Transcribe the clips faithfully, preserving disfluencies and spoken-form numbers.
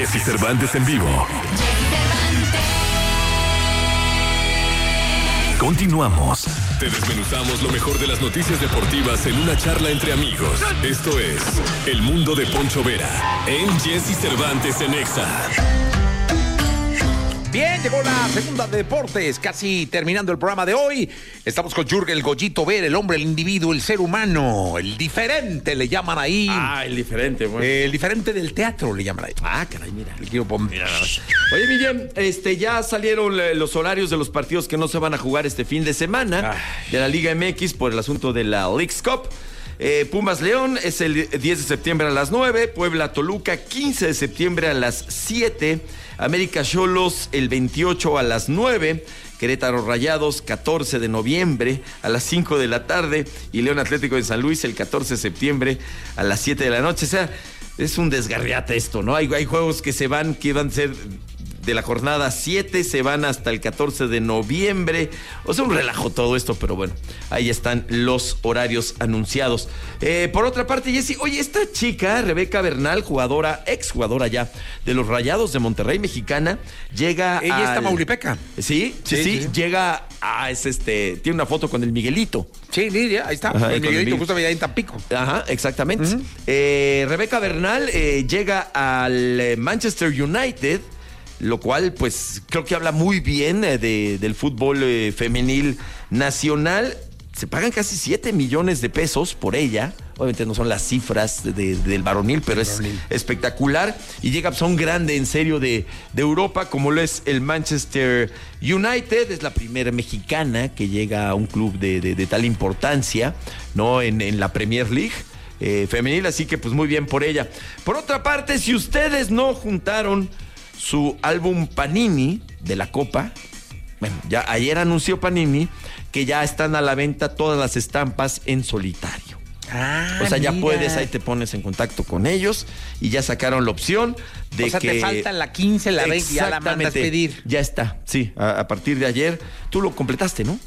Jessy Cervantes en vivo. Continuamos. Te desmenuzamos lo mejor de las noticias deportivas en una charla entre amigos. Esto es El Mundo de Poncho Vera en Jessy Cervantes en Exa. Bien, llegó la segunda de deportes, casi terminando el programa de hoy. Estamos con Jürgen el Goyito Vera, el hombre, el individuo, el ser humano, el diferente, le llaman ahí. Ah, el diferente, bueno. Eh, el diferente del teatro, le llaman ahí. Ah, caray, mira. El equipo pom- Mira nada más. Oye, Miguel, este, ya salieron eh, los horarios de los partidos que no se van a jugar este fin de semana Ay. de la Liga M X por el asunto de la Leagues Cup. Eh, Pumas León es el diez de septiembre a las nueve, Puebla Toluca quince de septiembre a las siete, América Xolos el veintiocho a las nueve, Querétaro Rayados catorce de noviembre a las cinco de la tarde y León Atlético de San Luis el catorce de septiembre a las siete de la noche. O sea, es un desgarriate esto, ¿no? Hay, hay juegos que se van, que van a ser de la jornada siete, se van hasta el catorce de noviembre. O sea, un relajo todo esto, pero bueno, ahí están los horarios anunciados. Eh, por otra parte, Jessy, oye, esta chica, Rebeca Bernal, jugadora, ex jugadora ya de los Rayados de Monterrey, mexicana, llega Ella al... está Maulipeca. ¿Sí? Sí, sí, Sí, sí, sí. llega a, es este, tiene una foto con el Miguelito. Sí, Lidia, ahí está. Ajá, el con el Miguelito Miguel. justo allá en Tampico. Ajá, exactamente. Uh-huh. eh, Rebeca Bernal eh, llega al eh, Manchester United, lo cual pues creo que habla muy bien eh, de, del fútbol eh, femenil nacional. Se pagan casi siete millones de pesos por ella. Obviamente no son las cifras de, de, del varonil, pero es varonil. espectacular. Y llega pues, a un grande en serio de, de Europa, como lo es el Manchester United. Es la primera mexicana que llega a un club de, de, de tal importancia, ¿no? En, en la Premier League eh, femenil, así que pues muy bien por ella. Por otra parte, si ustedes no juntaron su álbum Panini de la Copa, bueno, ya ayer anunció Panini que ya están a la venta todas las estampas en solitario. Ah, O sea, ya mira. puedes, ahí te pones en contacto con ellos y ya sacaron la opción de O sea, que... te faltan la quince, la veinte, ya la mandas Exactamente. pedir. Ya está, sí, a, a partir de ayer. Tú lo completaste, ¿no?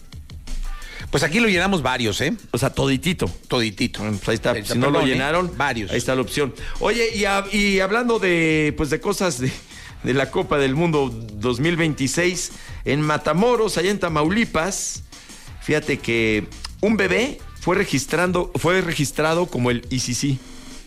Pues aquí lo llenamos varios, ¿eh? O sea, toditito. Toditito. Bueno, pues ahí está, Ahí está, si no perdón, lo ¿eh? llenaron, Varios. ahí está la opción. Oye, y, a- y hablando de, pues de cosas de, de la Copa del Mundo dos mil veintiséis, en Matamoros, allá en Tamaulipas, fíjate que un bebé fue registrando, fue registrado como el I C C.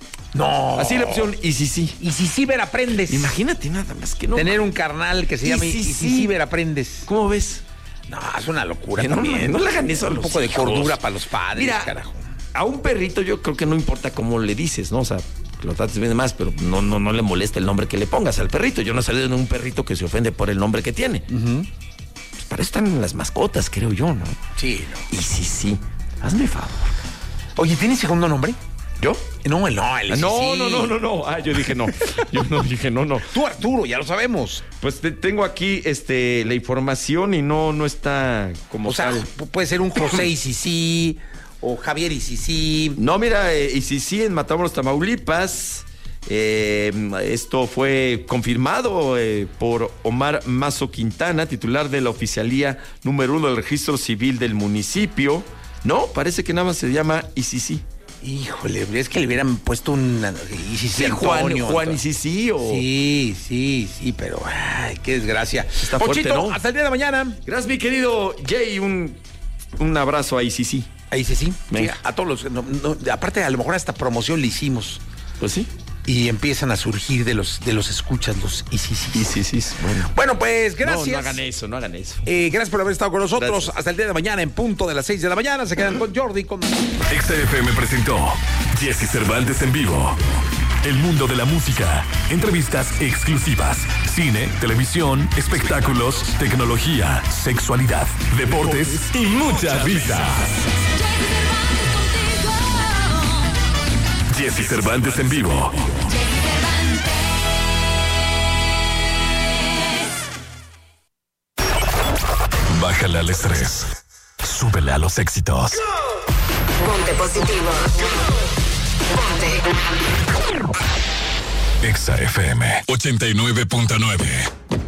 No. Así la opción I C C. Y si ciber aprendes. Imagínate nada más que no. Tener un carnal que se Y llame si y si sí. ciber aprendes. ¿Cómo ves? No, es una locura Que no, también. no le hagan eso a Un los poco de hijos. cordura para los padres, Mira, carajo. a un perrito yo creo que no importa cómo le dices, ¿no? O sea, que lo trates bien más, pero no, no, no le molesta el nombre que le pongas al perrito. Yo no sé de un perrito que se ofende por el nombre que tiene. Uh-huh. Pues para eso están las mascotas, creo yo, ¿no? Sí, no. Y sí, sí. Hazme favor. Oye, ¿tienes segundo nombre? ¿Yo? No, el no, el Ah, no, sí. no, no, no, no. Ah, yo dije no. Yo no dije no, no. Tú, Arturo, ya lo sabemos. Pues te- tengo aquí este la información y no, no está como O sea, tal. pu- puede ser un José y sí, sí, o Javier y sí, sí. No, mira, eh, y sí, sí, en Matamoros, Tamaulipas. Eh, esto fue confirmado eh, por Omar Mazo Quintana, titular de la oficialía número uno del registro civil del municipio. No, parece que nada más se llama I C C. Híjole, es que le hubieran puesto un y sí, sí, Sí, Juan, Antonio, Juan entonces. I C C o... Sí, sí, sí, pero ay, qué desgracia. Está fuerte, Ponchito, ¿no? hasta el día de mañana. Gracias, mi querido Jay, un, un abrazo a I C C. Ahí sí, sí. Venga. Sí, a todos los. no, no, aparte, a lo mejor esta promoción le hicimos. Pues sí. Y empiezan a surgir de los, de los escuchas, los I C C. I C C, bueno. Bueno, pues gracias. No, no hagan eso, no hagan eso. Eh, gracias por haber estado con nosotros. Gracias. Hasta el día de mañana en punto de las seis de la mañana. Se quedan con Jordi. Con... Exa F M presentó Jessy Cervantes en vivo. El mundo de la música, entrevistas exclusivas, cine, televisión, espectáculos, tecnología, sexualidad, deportes y mucha risa. Jessy Cervantes en vivo. Bájale al estrés. Súbele a los éxitos. Ponte positivo. Ponte. Exa F M ochenta y nueve punto nueve.